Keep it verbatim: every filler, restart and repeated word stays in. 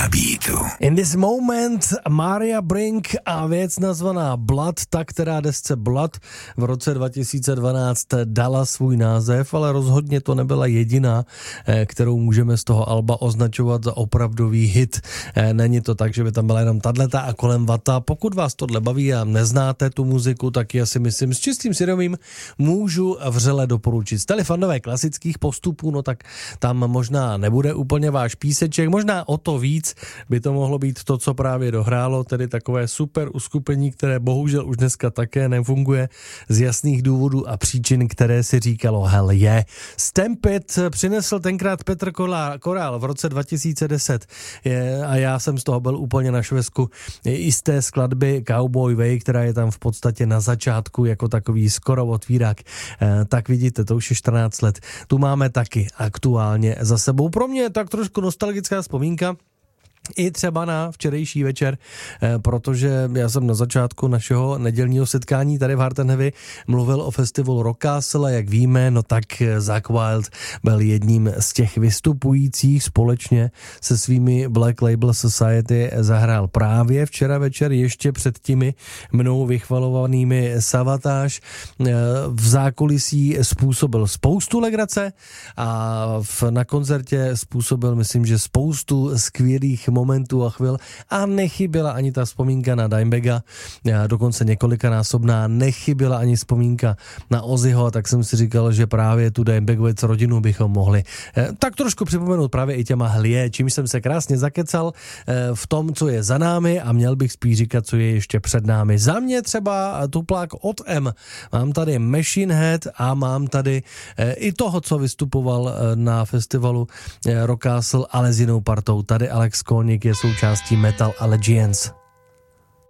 na beatu. In this moment Maria Brink a věc nazvaná Blood, ta, která desce Blood v roce dva tisíce dvanáct dala svůj název, ale rozhodně to nebyla jediná, kterou můžeme z toho alba označovat za opravdový hit. Není to tak, že by tam byla jenom tato a kolem vata. Pokud vás tohle baví a neznáte tu muziku, tak já si myslím s čistým svědomím můžu vřele doporučit. Jste-li fandové klasických postupů, no tak tam možná nebude úplně váš píseček, možná o to víc by to mohlo být to, co právě dohrálo, tedy takové super uskupení, které bohužel už dneska také nefunguje z jasných důvodů a příčin, které si říkalo hell je. Stampede přinesl tenkrát Petr Korál v roce dva tisíce deset a já jsem z toho byl úplně na švesku i z té skladby Cowboy Way, která je tam v podstatě na začátku jako takový skoro otvírák. Tak vidíte, to už je čtrnáct let. Tu máme taky aktuálně za sebou. Pro mě je tak trošku nostalgická vzpomínka, i třeba na včerejší večer, protože já jsem na začátku našeho nedělního setkání tady v Heart and Heavy mluvil o festivalu Rock Castle, jak víme, no tak Zakk Wylde byl jedním z těch vystupujících společně se svými Black Label Society zahrál právě včera večer ještě před těmi mnou vychvalovanými Savatage. V zákulisí způsobil spoustu legrace a v, na koncertě způsobil, myslím, že spoustu skvělých momentů a chvil a nechyběla ani ta vzpomínka na Dimebaga, dokonce několikanásobná, nechyběla ani vzpomínka na Ozzyho, tak jsem si říkal, že právě tu Dimebagovic rodinu bychom mohli tak trošku připomenout právě i těma hlie, čím jsem se krásně zakecal v tom, co je za námi a měl bych spíš říkat, co je ještě před námi. Za mě třeba tuplák od M. Mám tady Machine Head a mám tady i toho, co vystupoval na festivalu Rock Castle, ale s jinou partou. Tady Alex Kolník je součástí Metal Allegiance.